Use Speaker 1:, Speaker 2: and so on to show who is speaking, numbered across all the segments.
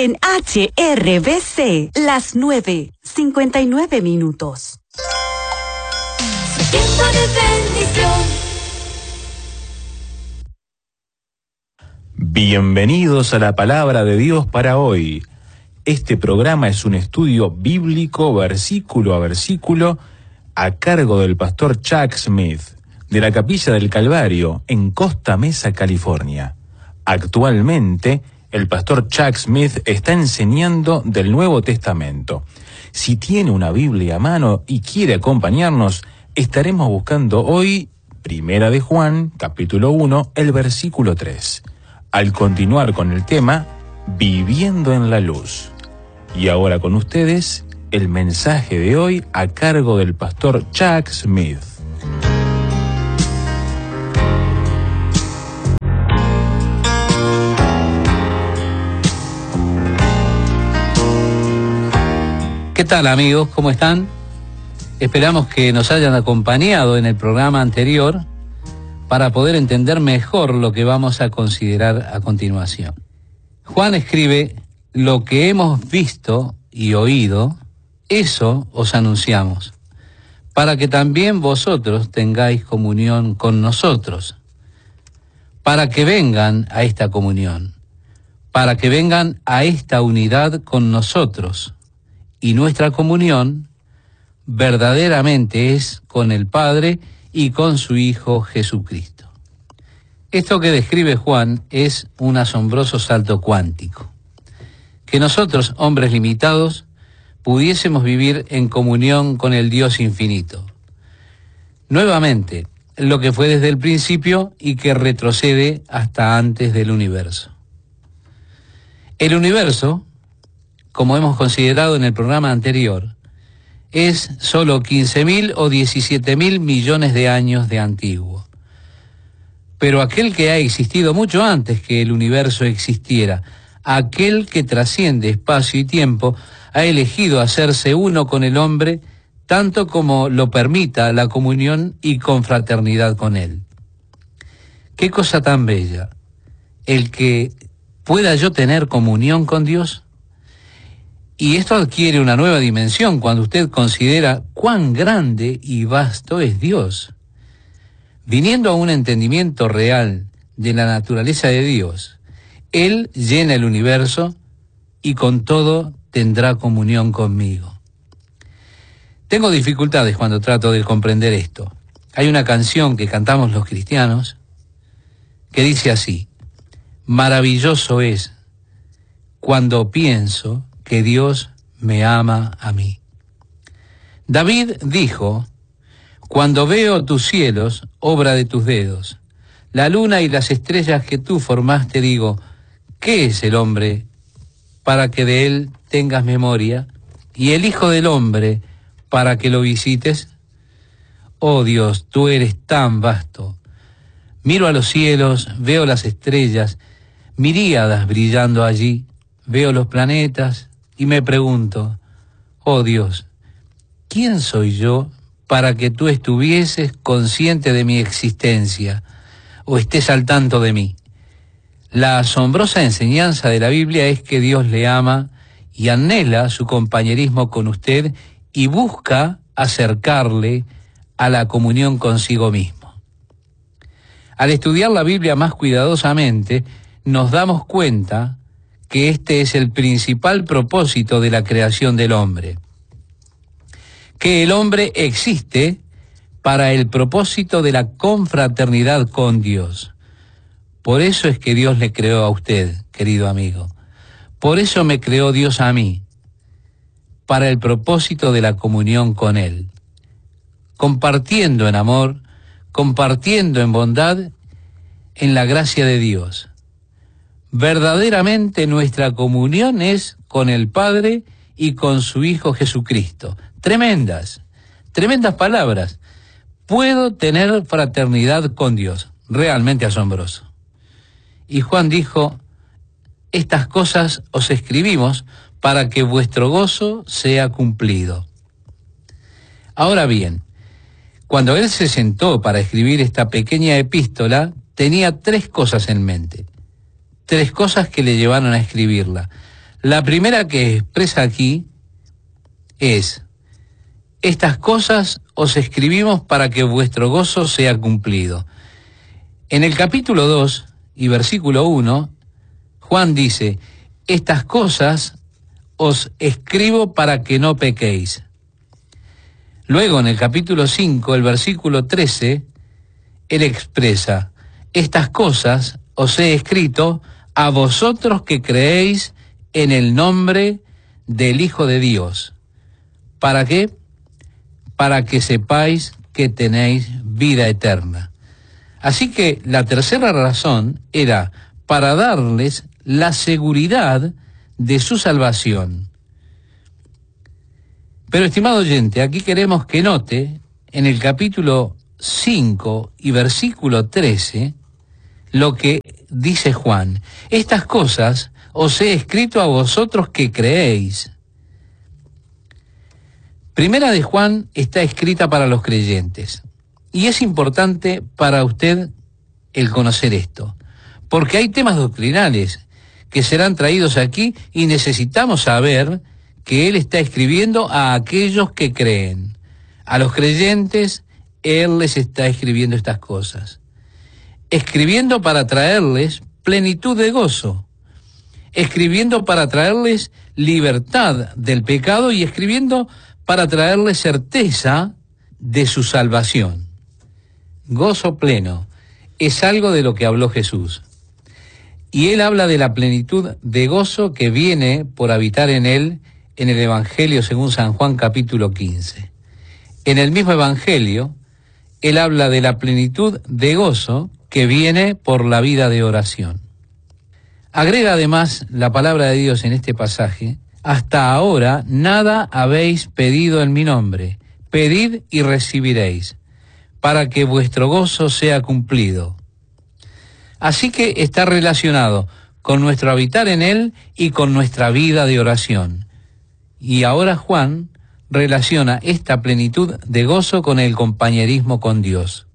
Speaker 1: en HRBC, las 9:59.
Speaker 2: Tiempo de bendición.
Speaker 3: Bienvenidos a la Palabra de Dios para hoy. Este programa es un estudio bíblico versículo a versículo a cargo del pastor Chuck Smith, de la Capilla del Calvario, en Costa Mesa, California. Actualmente, el pastor Chuck Smith está enseñando del Nuevo Testamento. Si tiene una Biblia a mano y quiere acompañarnos, estaremos buscando hoy Primera de Juan, capítulo 1, el versículo 3. Al continuar con el tema, Viviendo en la Luz. Y ahora con ustedes, el mensaje de hoy a cargo del pastor Chuck Smith.
Speaker 4: ¿Qué tal, amigos? ¿Cómo están? Esperamos que nos hayan acompañado en el programa anterior para poder entender mejor lo que vamos a considerar a continuación. Juan escribe: lo que hemos visto y oído, eso os anunciamos, para que también vosotros tengáis comunión con nosotros, para que vengan a esta comunión, para que vengan a esta unidad con nosotros, y nuestra comunión verdaderamente es con el Padre y con su Hijo Jesucristo. Esto que describe Juan es un asombroso salto cuántico. Que nosotros, hombres limitados, pudiésemos vivir en comunión con el Dios infinito. Nuevamente, lo que fue desde el principio y que retrocede hasta antes del universo. El universo, como hemos considerado en el programa anterior, es solo 15.000 o 17.000 millones de años de antiguo. Pero aquel que ha existido mucho antes que el universo existiera, aquel que trasciende espacio y tiempo, ha elegido hacerse uno con el hombre, tanto como lo permita la comunión y confraternidad con él. ¡Qué cosa tan bella! El que pueda yo tener comunión con Dios. Y esto adquiere una nueva dimensión cuando usted considera cuán grande y vasto es Dios. Viniendo a un entendimiento real de la naturaleza de Dios, Él llena el universo y con todo tendrá comunión conmigo. Tengo dificultades cuando trato de comprender esto. Hay una canción que cantamos los cristianos que dice así: maravilloso es cuando pienso que Dios me ama a mí. David dijo: cuando veo tus cielos, obra de tus dedos, la luna y las estrellas que tú formaste, digo, ¿qué es el hombre para que de él tengas memoria? Y el Hijo del Hombre para que lo visites. Oh Dios, tú eres tan vasto. Miro a los cielos, veo las estrellas, miríadas brillando allí, veo los planetas y me pregunto, oh Dios, ¿quién soy yo para que tú estuvieses consciente de mi existencia o estés al tanto de mí? La asombrosa enseñanza de la Biblia es que Dios le ama y anhela su compañerismo con usted y busca acercarle a la comunión consigo mismo. Al estudiar la Biblia más cuidadosamente, nos damos cuenta que este es el principal propósito de la creación del hombre. Que el hombre existe para el propósito de la confraternidad con Dios. Por eso es que Dios le creó a usted, querido amigo. Por eso me creó Dios a mí, para el propósito de la comunión con Él. Compartiendo en amor, compartiendo en bondad, en la gracia de Dios. Verdaderamente nuestra comunión es con el Padre y con su Hijo Jesucristo. Tremendas palabras. Puedo tener fraternidad con Dios. Realmente asombroso. Y Juan dijo, estas cosas os escribimos para que vuestro gozo sea cumplido. Ahora bien, cuando él se sentó para escribir esta pequeña epístola, tenía 3 cosas en mente. 3 cosas que le llevaron a escribirla. La primera que expresa aquí es: estas cosas os escribimos para que vuestro gozo sea cumplido. En el capítulo 2 y versículo 1, Juan dice: estas cosas os escribo para que no pequéis. Luego, en el capítulo 5, el versículo 13, él expresa: estas cosas os he escrito a vosotros que creéis en el nombre del Hijo de Dios. ¿Para qué? Para que sepáis que tenéis vida eterna. Así que la tercera razón era para darles la seguridad de su salvación. Pero, estimado oyente, aquí queremos que note en el capítulo 5 y versículo 13 lo que dice Juan: estas cosas os he escrito a vosotros que creéis. Primera de Juan está escrita para los creyentes, y es importante para usted el conocer esto, porque hay temas doctrinales que serán traídos aquí y necesitamos saber que él está escribiendo a aquellos que creen. A los creyentes, él les está escribiendo estas cosas. Escribiendo para traerles plenitud de gozo. Escribiendo para traerles libertad del pecado y escribiendo para traerles certeza de su salvación. Gozo pleno es algo de lo que habló Jesús. Y él habla de la plenitud de gozo que viene por habitar en él en el Evangelio según San Juan capítulo 15. En el mismo Evangelio, él habla de la plenitud de gozo que viene por la vida de oración. Agrega además la palabra de Dios en este pasaje: hasta ahora nada habéis pedido en mi nombre, pedid y recibiréis, para que vuestro gozo sea cumplido. Así que está relacionado con nuestro habitar en él y con nuestra vida de oración. Y ahora Juan relaciona esta plenitud de gozo con el compañerismo con Dios.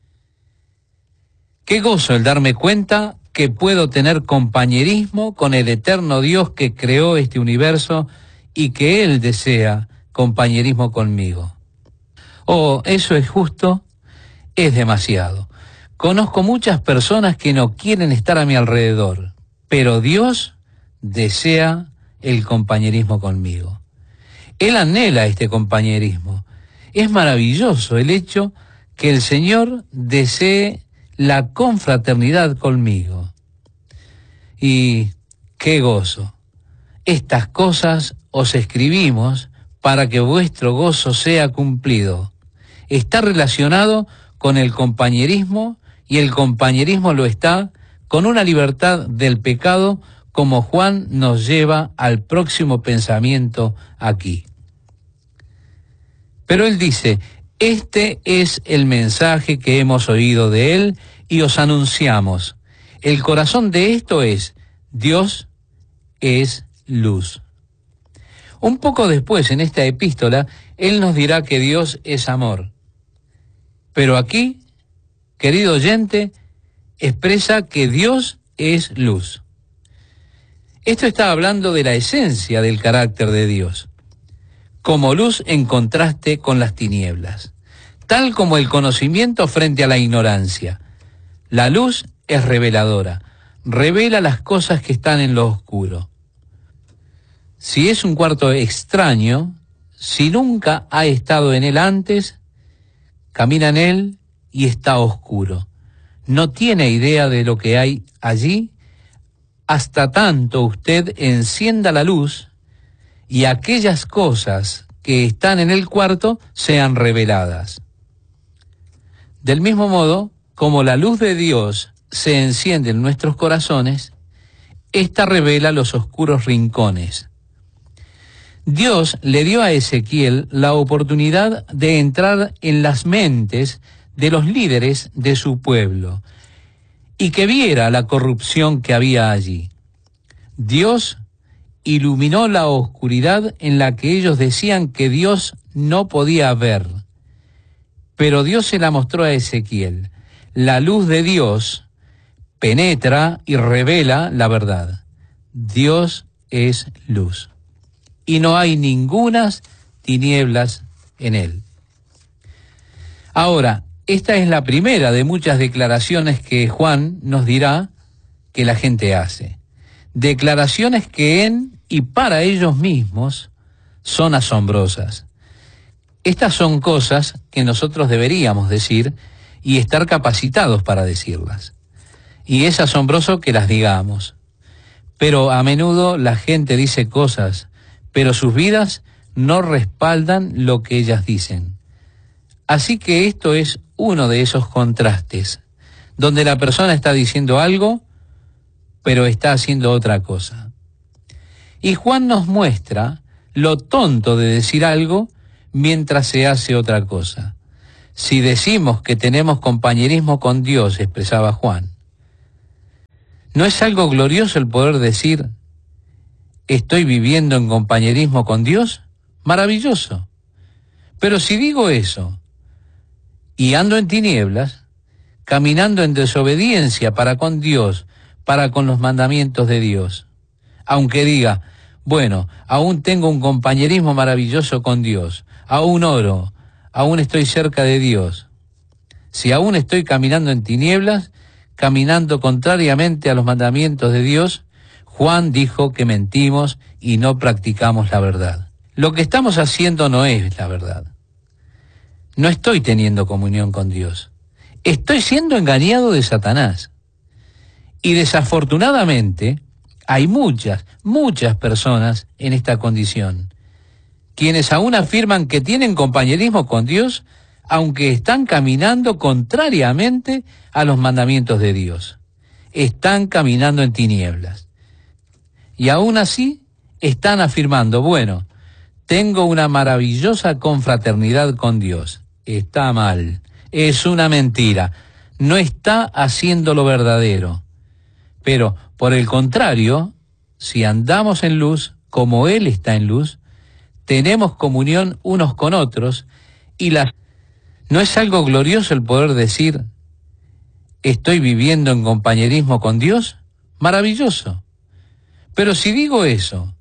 Speaker 4: Qué gozo el darme cuenta que puedo tener compañerismo con el eterno Dios que creó este universo y que Él desea compañerismo conmigo. Oh, eso es justo, es demasiado. Conozco muchas personas que no quieren estar a mi alrededor, pero Dios desea el compañerismo conmigo. Él anhela este compañerismo. Es maravilloso el hecho que el Señor desee la confraternidad conmigo. Y qué gozo. Estas cosas os escribimos para que vuestro gozo sea cumplido. Está relacionado con el compañerismo, y el compañerismo lo está con una libertad del pecado, como Juan nos lleva al próximo pensamiento aquí. Pero él dice: este es el mensaje que hemos oído de él y os anunciamos. El corazón de esto es: Dios es luz. Un poco después, en esta epístola, él nos dirá que Dios es amor. Pero aquí, querido oyente, expresa que Dios es luz. Esto está hablando de la esencia del carácter de Dios, como luz en contraste con las tinieblas, tal como el conocimiento frente a la ignorancia. La luz es reveladora, revela las cosas que están en lo oscuro. Si es un cuarto extraño, si nunca ha estado en él antes, camina en él y está oscuro. No tiene idea de lo que hay allí hasta tanto usted encienda la luz y aquellas cosas que están en el cuarto sean reveladas. Del mismo modo, como la luz de Dios se enciende en nuestros corazones, ésta revela los oscuros rincones. Dios le dio a Ezequiel la oportunidad de entrar en las mentes de los líderes de su pueblo y que viera la corrupción que había allí. Dios iluminó la oscuridad en la que ellos decían que Dios no podía ver. Pero Dios se la mostró a Ezequiel. La luz de Dios penetra y revela la verdad. Dios es luz, y no hay ningunas tinieblas en él. Ahora, esta es la primera de muchas declaraciones que Juan nos dirá que la gente hace. Declaraciones que en y para ellos mismos son asombrosas. Estas son cosas que nosotros deberíamos decir y estar capacitados para decirlas. Y es asombroso que las digamos. Pero a menudo la gente dice cosas, pero sus vidas no respaldan lo que ellas dicen. Así que esto es uno de esos contrastes, donde la persona está diciendo algo, pero está haciendo otra cosa. Y Juan nos muestra lo tonto de decir algo mientras se hace otra cosa. Si decimos que tenemos compañerismo con Dios, expresaba Juan, ¿no es algo glorioso el poder decir, estoy viviendo en compañerismo con Dios? Maravilloso. Pero si digo eso, y ando en tinieblas, caminando en desobediencia para con Dios, para con los mandamientos de Dios, aunque diga, bueno, aún tengo un compañerismo maravilloso con Dios, aún oro, aún estoy cerca de Dios. Si aún estoy caminando en tinieblas, caminando contrariamente a los mandamientos de Dios, Juan dijo que mentimos y no practicamos la verdad. Lo que estamos haciendo no es la verdad. No estoy teniendo comunión con Dios. Estoy siendo engañado de Satanás. Y desafortunadamente, hay muchas personas en esta condición, quienes aún afirman que tienen compañerismo con Dios, aunque están caminando contrariamente a los mandamientos de Dios. Están caminando en tinieblas. Y aún así, están afirmando, bueno, tengo una maravillosa confraternidad con Dios. Está mal, es una mentira, no está haciendo lo verdadero. Pero, por el contrario, si andamos en luz, como Él está en luz, tenemos comunión unos con otros, y ¿no es algo glorioso el poder decir, estoy viviendo en compañerismo con Dios? Maravilloso. Pero si digo eso,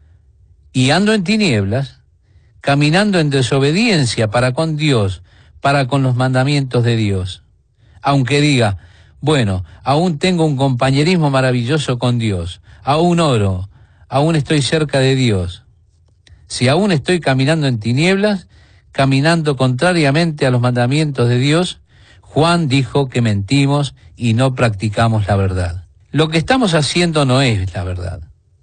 Speaker 4: y ando en tinieblas, caminando en desobediencia para con Dios, para con los mandamientos de Dios, aunque diga, bueno, aún tengo un compañerismo maravilloso con Dios, aún oro, aún estoy cerca de Dios. Si aún estoy caminando en tinieblas, caminando contrariamente a los mandamientos de Dios, Juan dijo que mentimos y no practicamos la verdad. Lo que estamos haciendo no es la verdad.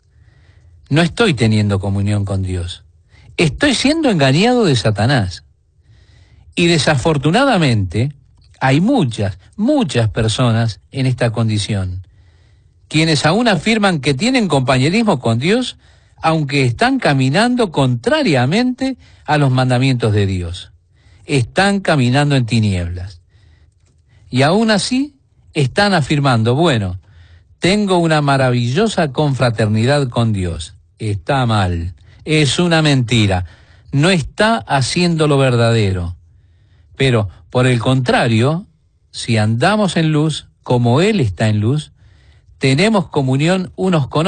Speaker 4: No estoy teniendo comunión con Dios. Estoy siendo engañado de Satanás. Y desafortunadamente, hay muchas personas en esta condición, quienes aún afirman que tienen compañerismo con Dios, aunque están caminando contrariamente a los mandamientos de Dios. Están caminando en tinieblas. Y aún así, están afirmando, bueno, tengo una maravillosa confraternidad con Dios. Está mal, es una mentira, no está haciendo lo verdadero. Pero, por el contrario, si andamos en luz, como Él está en luz, tenemos comunión unos con